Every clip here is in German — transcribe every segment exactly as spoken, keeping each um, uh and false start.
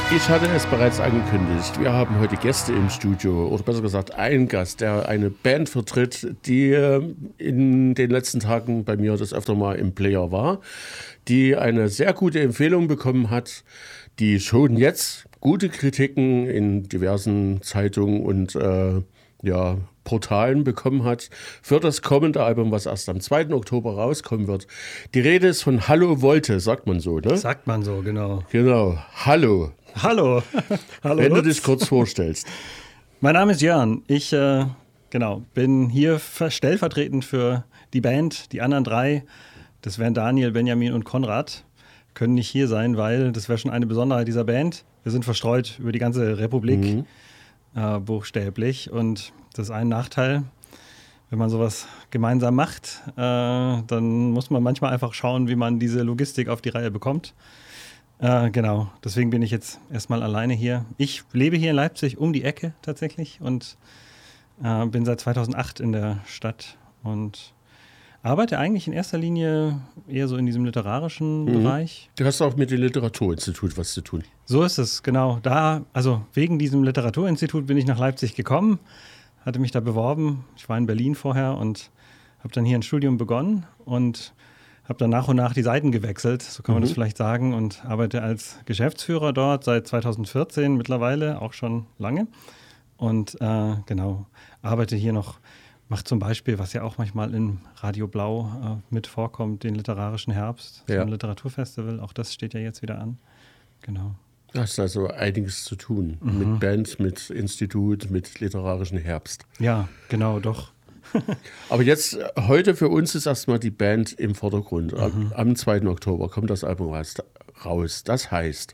Ich hatte es bereits angekündigt. Wir haben heute Gäste im Studio, oder besser gesagt einen Gast, der eine Band vertritt, die in den letzten Tagen bei mir das öfter mal im Player war, die eine sehr gute Empfehlung bekommen hat, die schon jetzt gute Kritiken in diversen Zeitungen und äh, ja, Portalen bekommen hat für das kommende Album, was erst am zweiten Oktober rauskommen wird. Die Rede ist von Hallo Volte, sagt man so, ne? Sagt man so, genau. Genau, hallo. Hallo. Hallo. Wenn du dich kurz vorstellst. Mein Name ist Jörn. Ich äh, genau, bin hier stellvertretend für die Band. Die anderen drei, das wären Daniel, Benjamin und Konrad, können nicht hier sein, weil das wäre schon eine Besonderheit dieser Band. Wir sind verstreut über die ganze Republik, mhm. äh, buchstäblich. Und das ist ein Nachteil, wenn man sowas gemeinsam macht, äh, dann muss man manchmal einfach schauen, wie man diese Logistik auf die Reihe bekommt. Äh, genau, deswegen bin ich jetzt erstmal alleine hier. Ich lebe hier in Leipzig um die Ecke tatsächlich und äh, bin seit zweitausendacht in der Stadt und arbeite eigentlich in erster Linie eher so in diesem literarischen mhm. Bereich. Du hast auch mit dem Literaturinstitut was zu tun. So ist es, genau. Da, also wegen diesem Literaturinstitut bin ich nach Leipzig gekommen, hatte mich da beworben. Ich war in Berlin vorher und habe dann hier ein Studium begonnen und habe dann nach und nach die Seiten gewechselt, so kann man mhm. das vielleicht sagen, und arbeite als Geschäftsführer dort seit zweitausendvierzehn mittlerweile, auch schon lange. Und äh, genau, arbeite hier noch, mache zum Beispiel, was ja auch manchmal in Radio Blau äh, mit vorkommt, den Literarischen Herbst, ja. so ein Literaturfestival, auch das steht ja jetzt wieder an. Genau. Du hast also einiges zu tun, mhm. mit Band, mit Institut, mit Literarischen Herbst. Ja, genau, doch. Aber jetzt, heute für uns ist erstmal die Band im Vordergrund. Mhm. Am, am zweiten Oktober kommt das Album raus. Das heißt?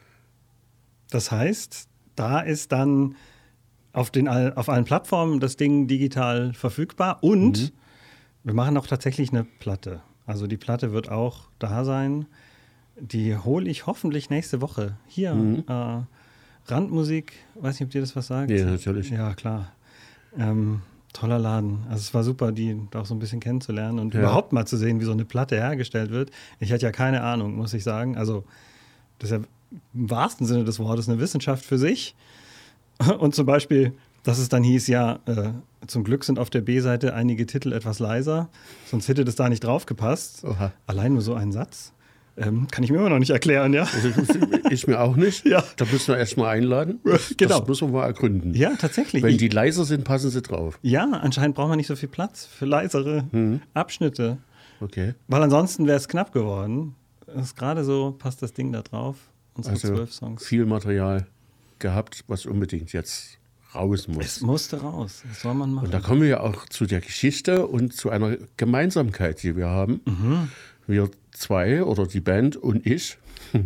Das heißt, da ist dann auf, den, auf allen Plattformen das Ding digital verfügbar und mhm. wir machen auch tatsächlich eine Platte. Also die Platte wird auch da sein. Die hole ich hoffentlich nächste Woche. Hier, mhm. äh, Randmusik, weiß nicht, ob dir das was sagt? Ja, natürlich. Ja, klar. Ähm, Toller Laden. Also es war super, die auch so ein bisschen kennenzulernen und ja. überhaupt mal zu sehen, wie so eine Platte hergestellt wird. Ich hatte ja keine Ahnung, muss ich sagen. Also das ist ja im wahrsten Sinne des Wortes eine Wissenschaft für sich. Und zum Beispiel, dass es dann hieß, ja, äh, zum Glück sind auf der B-Seite einige Titel etwas leiser, sonst hätte das da nicht drauf gepasst. Oha. Allein nur so ein Satz. Ähm, kann ich mir immer noch nicht erklären, ja. Also, ich mir auch nicht. Ja. Da müssen wir erst mal einladen. Genau. Das müssen wir mal ergründen. Ja, tatsächlich. Wenn die leiser sind, passen sie drauf. Ja, anscheinend braucht man nicht so viel Platz für leisere mhm. Abschnitte. Okay. Weil ansonsten wäre es knapp geworden. Ist gerade so, passt das Ding da drauf. Unsere also zwölf Songs. Viel Material gehabt, was unbedingt jetzt raus muss. Es musste raus. Das soll man machen. Und da kommen wir ja auch zu der Geschichte und zu einer Gemeinsamkeit, die wir haben. Mhm. Wir zwei oder die Band und ich.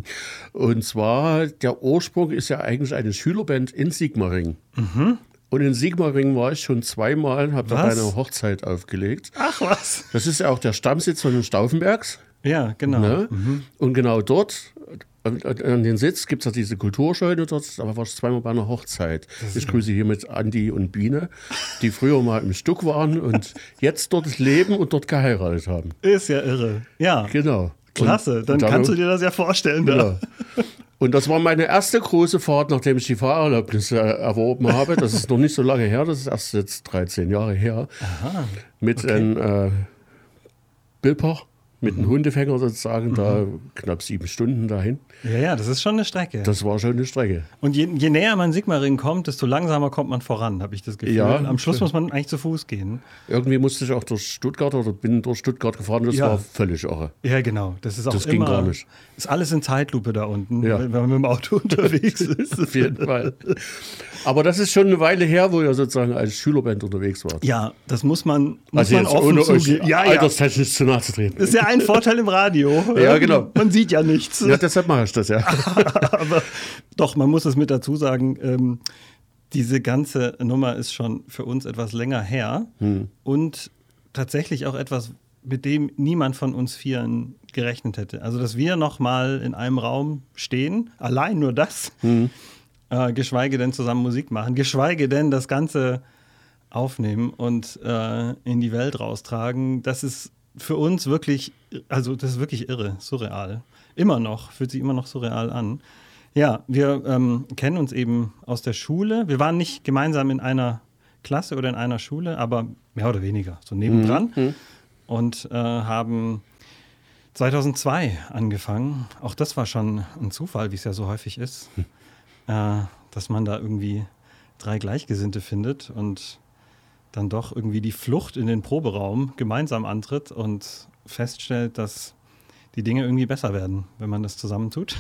Und zwar, der Ursprung ist ja eigentlich eine Schülerband in Sigmaringen. Mhm. Und in Sigmaringen war ich schon zweimal, habe da eine Hochzeit aufgelegt. Ach was. Das ist ja auch der Stammsitz von den Stauffenbergs. Ja, genau. Ne? Mhm. Und genau dort, an den Sitz, gibt es ja diese Kulturscheune dort, da war ich zweimal bei einer Hochzeit. Ich grüße hiermit Andi und Biene, die früher mal im Stuck waren und jetzt dort leben und dort geheiratet haben. Ist ja irre. Ja. Genau. Klasse, und, dann und kannst du dir das ja vorstellen. Genau. Und das war meine erste große Fahrt, nachdem ich die Fahrerlaubnis äh, erworben habe. Das ist noch nicht so lange her, das ist erst jetzt dreizehn Jahre her. Aha. Mit Okay. einem äh, Bilpach. Mit einem Mhm. Hundefänger sozusagen, Mhm. da knapp sieben Stunden dahin. Ja, ja, das ist schon eine Strecke. Das war schon eine Strecke. Und je, je näher man Sigmaringen kommt, desto langsamer kommt man voran, habe ich das Gefühl. Ja, Am Schluss muss man eigentlich zu Fuß gehen. Irgendwie musste ich auch durch Stuttgart oder bin durch Stuttgart gefahren, das Ja. war völlig irre. Ja, genau. Das ist auch Das immer, ging gar nicht. Ist alles in Zeitlupe da unten, Ja. wenn man mit dem Auto unterwegs ist. Auf jeden Fall. Aber das ist schon eine Weile her, wo ihr sozusagen als Schülerband unterwegs wart. Ja, das muss man, muss Also man jetzt offen ohne euch zugeben. Ja, ja. alterstechnisch zu nahe zu treten. Das ist ja ein Vorteil im Radio. Ja, genau. Man sieht ja nichts. Ja, deshalb mache ich das, ja. Aber doch, man muss es mit dazu sagen, ähm, diese ganze Nummer ist schon für uns etwas länger her Hm. und tatsächlich auch etwas, mit dem niemand von uns Vieren gerechnet hätte. Also, dass wir noch mal in einem Raum stehen, allein nur das, Hm. äh, geschweige denn zusammen Musik machen, geschweige denn das Ganze aufnehmen und äh, in die Welt raustragen, das ist für uns wirklich, also das ist wirklich irre, surreal. Immer noch, fühlt sich immer noch surreal an. Ja, wir ähm, kennen uns eben aus der Schule. Wir waren nicht gemeinsam in einer Klasse oder in einer Schule, aber mehr oder weniger so nebendran. Mhm. Und äh, haben zweitausendzwei angefangen. Auch das war schon ein Zufall, wie es ja so häufig ist, hm. äh, dass man da irgendwie drei Gleichgesinnte findet und dann doch irgendwie die Flucht in den Proberaum gemeinsam antritt und feststellt, dass die Dinge irgendwie besser werden, wenn man das zusammen tut.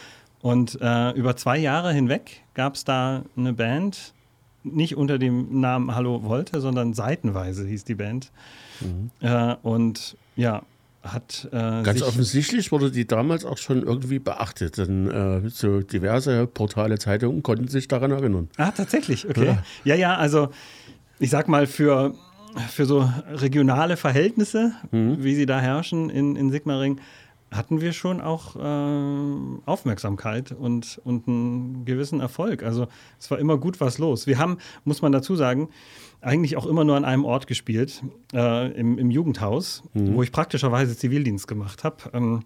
Und äh, über zwei Jahre hinweg gab es da eine Band, nicht unter dem Namen Hallo Volte, sondern seitenweise hieß die Band. Mhm. Äh, und ja, hat äh, Ganz offensichtlich wurde die damals auch schon irgendwie beachtet, denn äh, so diverse Portale, Zeitungen konnten sich daran erinnern. Ah, tatsächlich, okay. Ja, ja, ja, also ich sag mal, für, für so regionale Verhältnisse, mhm. wie sie da herrschen in, in Sigmaringen, hatten wir schon auch äh, Aufmerksamkeit und, und einen gewissen Erfolg. Also es war immer gut was los. Wir haben, muss man dazu sagen, eigentlich auch immer nur an einem Ort gespielt, äh, im, im Jugendhaus, mhm. wo ich praktischerweise Zivildienst gemacht habe. Ähm,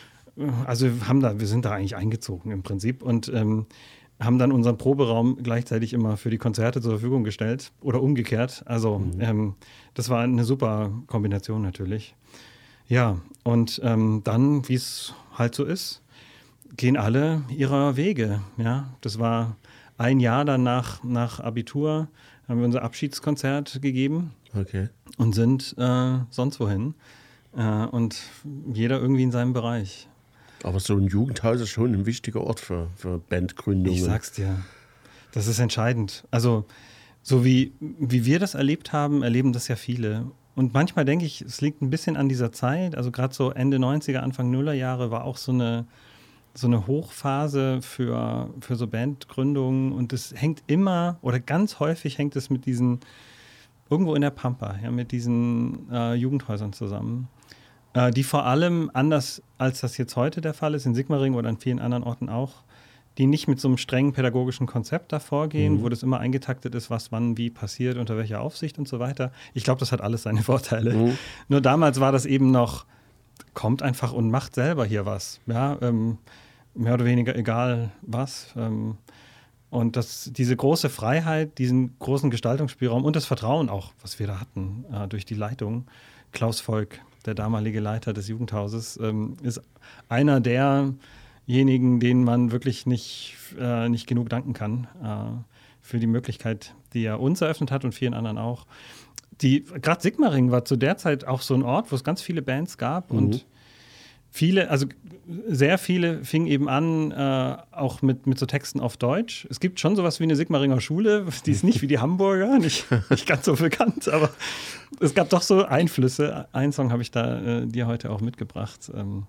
also haben da, wir sind da eigentlich eingezogen im Prinzip und ähm, haben dann unseren Proberaum gleichzeitig immer für die Konzerte zur Verfügung gestellt oder umgekehrt. Also mhm. ähm, das war eine super Kombination natürlich. Ja, und ähm, dann, wie es halt so ist, gehen alle ihrer Wege. Ja, das war ein Jahr dann nach, nach Abitur, haben wir unser Abschiedskonzert gegeben okay. und sind äh, sonst wohin. Äh, und jeder irgendwie in seinem Bereich. Aber so ein Jugendhaus ist schon ein wichtiger Ort für, für Bandgründungen. Ich sag's dir, das ist entscheidend. Also so wie, wie wir das erlebt haben, erleben das ja viele. Und manchmal denke ich, es liegt ein bisschen an dieser Zeit. Also gerade so Ende neunziger, Anfang Nullerjahre war auch so eine, so eine Hochphase für, für so Bandgründungen. Und es hängt immer oder ganz häufig hängt es mit diesen, irgendwo in der Pampa, ja, mit diesen äh, Jugendhäusern zusammen, äh, die vor allem, anders als das jetzt heute der Fall ist, in Sigmaringen oder an vielen anderen Orten auch, die nicht mit so einem strengen pädagogischen Konzept davor gehen, mhm. wo das immer eingetaktet ist, was wann wie passiert, unter welcher Aufsicht und so weiter. Ich glaube, das hat alles seine Vorteile. Mhm. Nur damals war das eben noch, kommt einfach und macht selber hier was. Ja, ähm, mehr oder weniger egal was. Ähm, und das, diese große Freiheit, diesen großen Gestaltungsspielraum und das Vertrauen auch, was wir da hatten äh, durch die Leitung. Klaus Volk, der damalige Leiter des Jugendhauses, ähm, ist einer der Diejenigen, denen man wirklich nicht, äh, nicht genug danken kann äh, für die Möglichkeit, die er uns eröffnet hat und vielen anderen auch. Die, gerade Sigmaringen war zu der Zeit auch so ein Ort, wo es ganz viele Bands gab mhm. und viele, also sehr viele fingen eben an, äh, auch mit, mit so Texten auf Deutsch. Es gibt schon sowas wie eine Sigmaringer Schule, die ist nicht wie die Hamburger, nicht, nicht ganz so bekannt, aber es gab doch so Einflüsse. Einen Song habe ich da äh, dir heute auch mitgebracht. Ähm,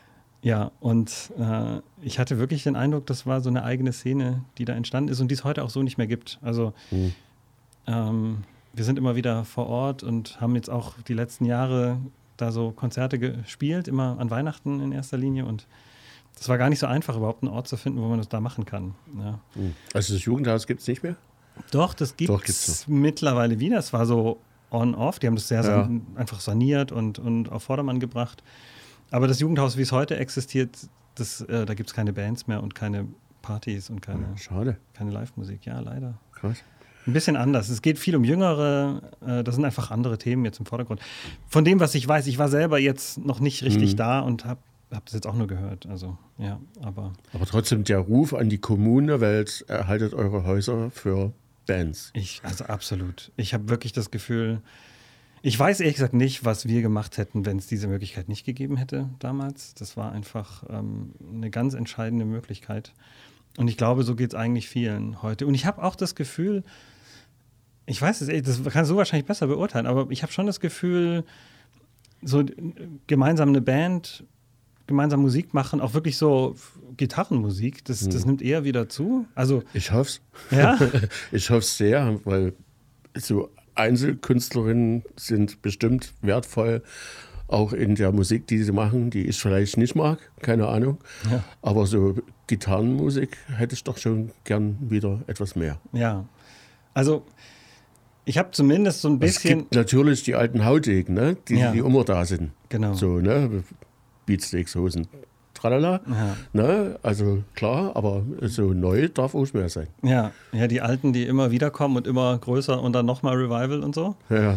Ja, und äh, ich hatte wirklich den Eindruck, das war so eine eigene Szene, die da entstanden ist und die es heute auch so nicht mehr gibt. Also mhm. ähm, wir sind immer wieder vor Ort und haben jetzt auch die letzten Jahre da so Konzerte gespielt, immer an Weihnachten in erster Linie. Und das war gar nicht so einfach, überhaupt einen Ort zu finden, wo man das da machen kann. Ja. Mhm. Also das Jugendhaus gibt es nicht mehr? Doch, das gibt es mittlerweile wieder. Es war so on-off. Die haben das sehr ja. san- einfach saniert und, und auf Vordermann gebracht. Aber das Jugendhaus, wie es heute existiert, das, äh, da gibt es keine Bands mehr und keine Partys und keine, Schade. keine Live-Musik. Ja, leider. Krass. Ein bisschen anders. Es geht viel um Jüngere, äh, das sind einfach andere Themen jetzt im Vordergrund. Von dem, was ich weiß, ich war selber jetzt noch nicht richtig mhm. da und habe hab das jetzt auch nur gehört. Also, ja, aber. Aber trotzdem der Ruf an die Kommune, Welt, erhaltet eure Häuser für Bands. Ich, also absolut. Ich habe wirklich das Gefühl, ich weiß ehrlich gesagt nicht, was wir gemacht hätten, wenn es diese Möglichkeit nicht gegeben hätte damals. Das war einfach ähm, eine ganz entscheidende Möglichkeit. Und ich glaube, so geht es eigentlich vielen heute. Und ich habe auch das Gefühl, ich weiß es, das kannst du wahrscheinlich besser beurteilen, aber ich habe schon das Gefühl, so gemeinsam eine Band, gemeinsam Musik machen, auch wirklich so Gitarrenmusik, das, hm. das nimmt eher wieder zu. Also, ich hoffe es. Ja? Ich hoffe es sehr, weil so Einzelkünstlerinnen sind bestimmt wertvoll, auch in der Musik, die sie machen, die ich vielleicht nicht mag, keine Ahnung. Ja. Aber so Gitarrenmusik hätte ich doch schon gern wieder etwas mehr. Ja, also ich habe zumindest so ein bisschen... Es gibt natürlich die alten Haudegen, ne? die, ja. die immer da sind. Genau. So, ne? Beatsteaks, Hosen, tralala. Ja. Ne? Also klar, aber so neu darf auch mehr sein. Ja, ja, die Alten, die immer wiederkommen und immer größer und dann nochmal Revival und so. Ja.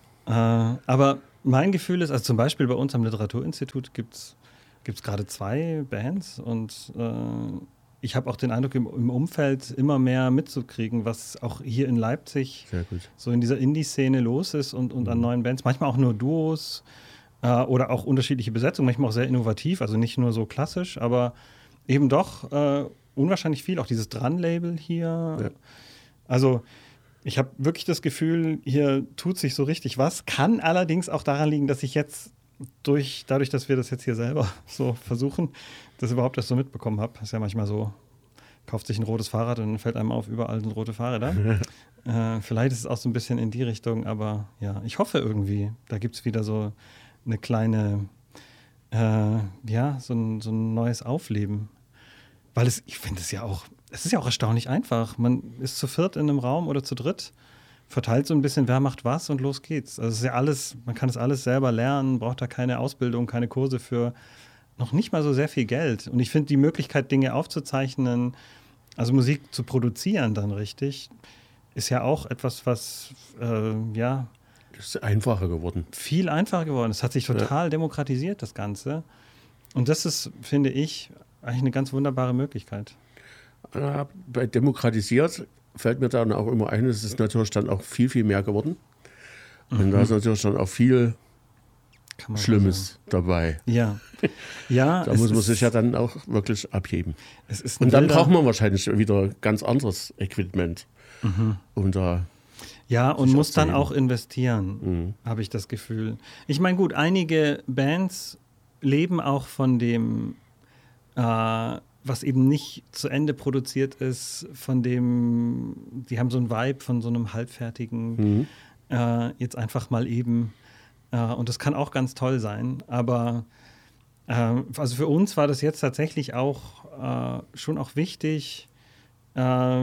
Äh, aber mein Gefühl ist, also zum Beispiel bei uns am Literaturinstitut gibt es gerade zwei Bands und äh, ich habe auch den Eindruck, im, im Umfeld immer mehr mitzukriegen, was auch hier in Leipzig so in dieser Indie-Szene los ist und, und an neuen Bands. Manchmal auch nur Duos äh, oder auch unterschiedliche Besetzungen, manchmal auch sehr innovativ, also nicht nur so klassisch, aber eben doch äh, unwahrscheinlich viel. Auch dieses Dran-Label hier. Ja. Also ich habe wirklich das Gefühl, hier tut sich so richtig was. Kann allerdings auch daran liegen, dass ich jetzt durch, dadurch, dass wir das jetzt hier selber so versuchen, das überhaupt erst so mitbekommen habe. Ist ja manchmal so, kauft sich ein rotes Fahrrad und dann fällt einem auf, überall sind rote Fahrräder. äh, vielleicht ist es auch so ein bisschen in die Richtung, aber ja, ich hoffe irgendwie, da gibt es wieder so eine kleine, äh, ja, so ein, so ein neues Aufleben. Weil es, ich finde es ja auch, es ist ja auch erstaunlich einfach. Man ist zu viert in einem Raum oder zu dritt, verteilt so ein bisschen, wer macht was und los geht's. Also es ist ja alles, man kann es alles selber lernen, braucht da keine Ausbildung, keine Kurse für, noch nicht mal so sehr viel Geld. Und ich finde die Möglichkeit, Dinge aufzuzeichnen, also Musik zu produzieren dann richtig, ist ja auch etwas, was, äh, ja. Das ist einfacher geworden. Viel einfacher geworden. Es hat sich total ja. demokratisiert, das Ganze. Und das ist, finde ich, eigentlich eine ganz wunderbare Möglichkeit. Ja, bei demokratisiert fällt mir dann auch immer ein, es ist natürlich dann auch viel, viel mehr geworden. Mhm. Und da ist natürlich dann auch viel Schlimmes dabei. Ja. ja da muss man sich ja dann auch wirklich abheben. Es ist Und dann braucht man wahrscheinlich wieder ganz anderes Equipment. Mhm. Um da ja, und muss dann auch investieren, mhm. habe ich das Gefühl. Ich meine, gut, einige Bands leben auch von dem, äh, was eben nicht zu Ende produziert ist, von dem, die haben so einen Vibe von so einem halbfertigen, mhm. äh, jetzt einfach mal eben. Äh, und das kann auch ganz toll sein. Aber äh, also für uns war das jetzt tatsächlich auch äh, schon auch wichtig, äh,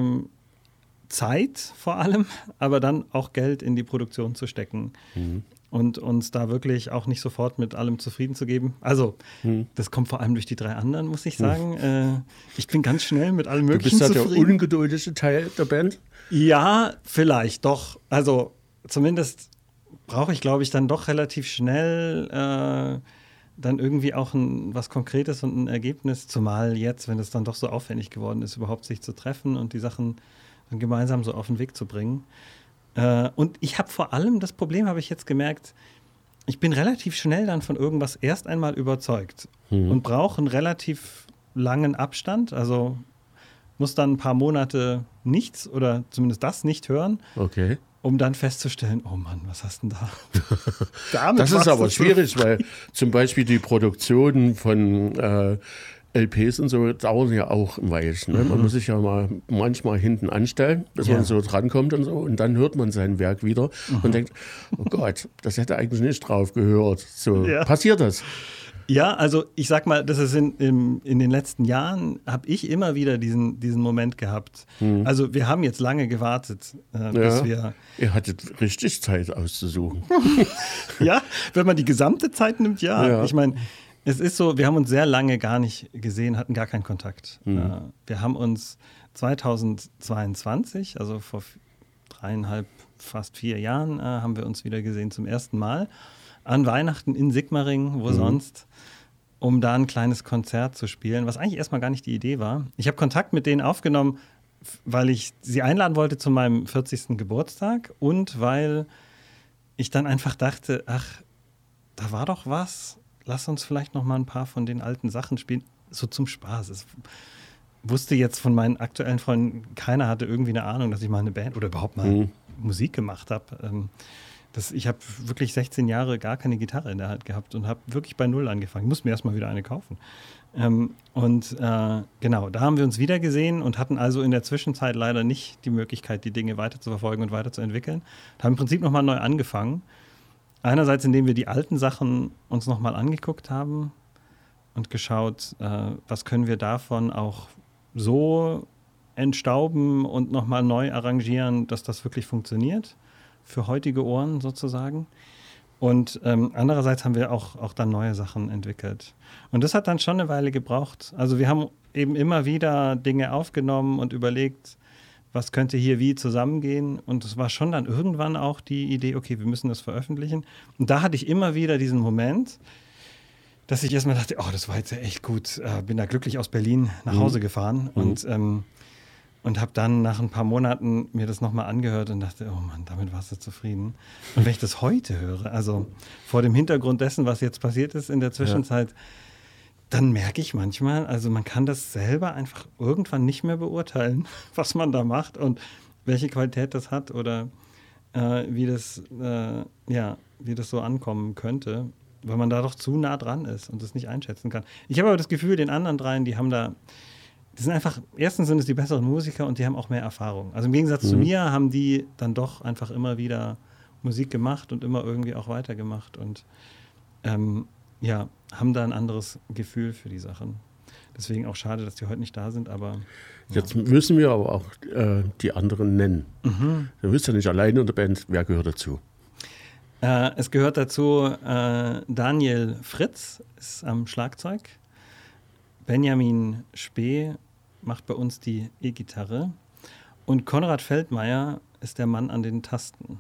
Zeit vor allem, aber dann auch Geld in die Produktion zu stecken. Mhm. Und uns da wirklich auch nicht sofort mit allem zufrieden zu geben. Also, hm. das kommt vor allem durch die drei anderen, muss ich sagen. Hm. Äh, ich bin ganz schnell mit allem Möglichen zufrieden. Du bist ja der ungeduldige Teil der Band? Ja, vielleicht doch. Also, zumindest brauche ich, glaube ich, dann doch relativ schnell äh, dann irgendwie auch ein, was Konkretes und ein Ergebnis. Zumal jetzt, wenn es dann doch so aufwendig geworden ist, überhaupt sich zu treffen und die Sachen dann gemeinsam so auf den Weg zu bringen. Uh, und ich habe vor allem, das Problem habe ich jetzt gemerkt, ich bin relativ schnell dann von irgendwas erst einmal überzeugt mhm. und brauche einen relativ langen Abstand, also muss dann ein paar Monate nichts oder zumindest das nicht hören, okay. um dann festzustellen, oh Mann, was hast du denn da? Das ist aber schwierig, weil zum Beispiel die Produktion von äh, L Ps und so dauern ja auch ein Weilchen. Ne? Man mhm. muss sich ja mal manchmal hinten anstellen, bis ja. man so drankommt und so. Und dann hört man sein Werk wieder mhm. und denkt, oh Gott, das hätte eigentlich nicht drauf gehört. So ja. passiert das. Ja, also ich sag mal, das ist in, in, in den letzten Jahren habe ich immer wieder diesen, diesen Moment gehabt. Mhm. Also wir haben jetzt lange gewartet, äh, bis ja. wir... Ihr hattet richtig Zeit auszusuchen. Ja, wenn man die gesamte Zeit nimmt, ja. ja. Ich meine... Es ist so, wir haben uns sehr lange gar nicht gesehen, hatten gar keinen Kontakt. Mhm. Äh, wir haben uns zweitausendzweiundzwanzig, also vor dreieinhalb, fast vier Jahren, äh, haben wir uns wieder gesehen zum ersten Mal. An Weihnachten in Sigmaringen, wo mhm. sonst, um da ein kleines Konzert zu spielen, was eigentlich erstmal gar nicht die Idee war. Ich habe Kontakt mit denen aufgenommen, weil ich sie einladen wollte zu meinem vierzigsten Geburtstag und weil ich dann einfach dachte, ach, da war doch was. Lass uns vielleicht noch mal ein paar von den alten Sachen spielen, so zum Spaß. Ich wusste jetzt von meinen aktuellen Freunden, keiner hatte irgendwie eine Ahnung, dass ich mal eine Band oder überhaupt mal mhm. Musik gemacht habe. Ähm, das, ich habe wirklich sechzehn Jahre gar keine Gitarre in der Hand gehabt und habe wirklich bei Null angefangen. Ich muss mir erst mal wieder eine kaufen. Ähm, und äh, genau, da haben wir uns wieder gesehen und hatten also in der Zwischenzeit leider nicht die Möglichkeit, die Dinge weiter zu verfolgen und weiterzuentwickeln. Da haben im Prinzip noch mal neu angefangen. Einerseits, indem wir die alten Sachen uns nochmal angeguckt haben und geschaut, äh, was können wir davon auch so entstauben und nochmal neu arrangieren, dass das wirklich funktioniert, für heutige Ohren sozusagen. Und ähm, andererseits haben wir auch, auch dann neue Sachen entwickelt. Und das hat dann schon eine Weile gebraucht. Also wir haben eben immer wieder Dinge aufgenommen und überlegt, was könnte hier wie zusammengehen. Und es war schon dann irgendwann auch die Idee, okay, wir müssen das veröffentlichen. Und da hatte ich immer wieder diesen Moment, dass ich erstmal dachte, oh, das war jetzt ja echt gut. Äh, bin da glücklich aus Berlin nach Hause gefahren mhm. und, ähm, und habe dann nach ein paar Monaten mir das nochmal angehört und dachte, oh Mann, damit warst du zufrieden. Und wenn ich das heute höre, also vor dem Hintergrund dessen, was jetzt passiert ist in der Zwischenzeit, ja. dann merke ich manchmal, also man kann das selber einfach irgendwann nicht mehr beurteilen, was man da macht und welche Qualität das hat oder äh, wie das, äh, ja, wie das so ankommen könnte, weil man da doch zu nah dran ist und das nicht einschätzen kann. Ich habe aber das Gefühl, den anderen dreien, die haben da, die sind einfach, erstens sind es die besseren Musiker und die haben auch mehr Erfahrung. Also im Gegensatz mhm. zu mir haben die dann doch einfach immer wieder Musik gemacht und immer irgendwie auch weitergemacht und ähm, ja, haben da ein anderes Gefühl für die Sachen. Deswegen auch schade, dass die heute nicht da sind, aber... Ja. Jetzt müssen wir aber auch äh, die anderen nennen. Mhm. Du bist ja nicht alleine in der Band. Wer gehört dazu? Äh, es gehört dazu äh, Daniel Fritz ist am Schlagzeug. Benjamin Spee macht bei uns die E-Gitarre. Und Konrad Feldmeier ist der Mann an den Tasten.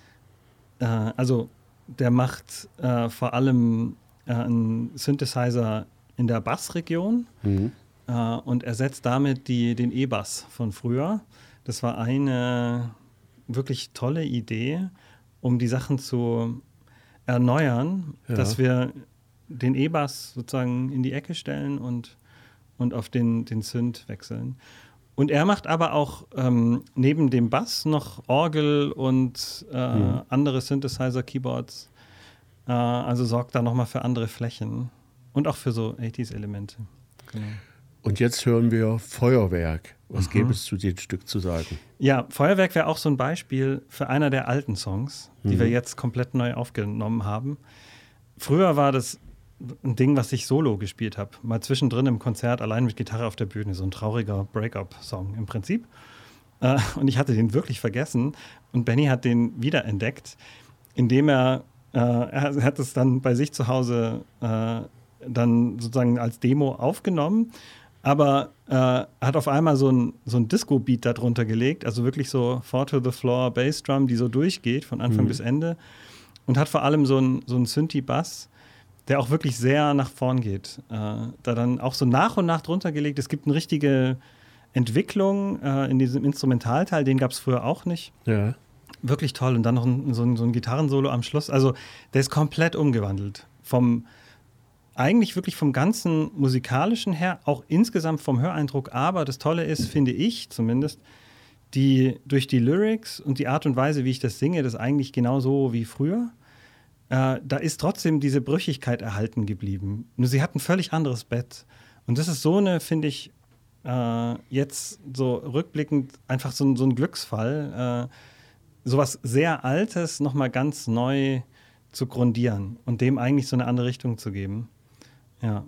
Äh, also der macht äh, vor allem äh, einen Synthesizer in der Bassregion mhm. äh, und ersetzt damit die, den E-Bass von früher. Das war eine wirklich tolle Idee, um die Sachen zu erneuern, ja. dass wir den E-Bass sozusagen in die Ecke stellen und, und auf den, den Synth wechseln. Und er macht aber auch ähm, neben dem Bass noch Orgel und äh, mhm. andere Synthesizer-Keyboards. Äh, also sorgt da nochmal für andere Flächen und auch für so achtziger-Elemente. Genau. Und jetzt hören wir Feuerwerk. Was mhm. gäbe es zu dem Stück zu sagen? Ja, Feuerwerk wäre auch so ein Beispiel für einer der alten Songs, die mhm. wir jetzt komplett neu aufgenommen haben. Früher war das ein Ding, was ich solo gespielt habe. Mal zwischendrin im Konzert, allein mit Gitarre auf der Bühne. So ein trauriger Break-up-Song im Prinzip. Äh, und ich hatte den wirklich vergessen. Und Benny hat den wiederentdeckt, indem er, äh, er hat es dann bei sich zu Hause äh, dann sozusagen als Demo aufgenommen. Aber äh, hat auf einmal so ein, so ein Disco-Beat darunter gelegt, also wirklich so Four-to-the-Floor Bassdrum, die so durchgeht von Anfang mhm. bis Ende. Und hat vor allem so ein, so ein Synthi-Bass, der auch wirklich sehr nach vorn geht. Äh, da dann auch so nach und nach drunter gelegt. Es gibt eine richtige Entwicklung äh, in diesem Instrumentalteil, den gab es früher auch nicht. Ja. Wirklich toll. Und dann noch ein, so, ein, so ein Gitarrensolo am Schluss. Also der ist komplett umgewandelt. Vom Eigentlich wirklich vom ganzen Musikalischen her, auch insgesamt vom Höreindruck. Aber das Tolle ist, finde ich zumindest, die, durch die Lyrics und die Art und Weise, wie ich das singe, das ist eigentlich genauso wie früher. Äh, da ist trotzdem diese Brüchigkeit erhalten geblieben. Nur sie hat ein völlig anderes Bett. Und das ist so eine, finde ich, äh, jetzt so rückblickend einfach so, so ein Glücksfall, äh, sowas sehr Altes nochmal ganz neu zu grundieren und dem eigentlich so eine andere Richtung zu geben. Ja.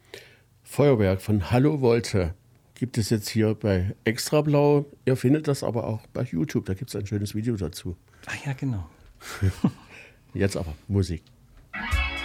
Feuerwerk von Hallo Volte gibt es jetzt hier bei Extrablau. Ihr findet das aber auch bei YouTube. Da gibt es ein schönes Video dazu. Ah ja, genau. Jetzt aber Musik.